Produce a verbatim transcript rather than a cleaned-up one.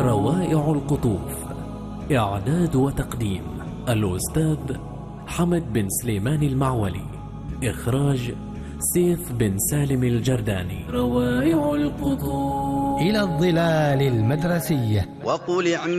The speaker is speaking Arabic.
روائع القطوف. إعداد وتقديم الأستاذ حمد بن سليمان المعولي. إخراج سيف بن سالم الجرداني. روائع القطوف. إلى الظلال المدرسية. وقل اعملوا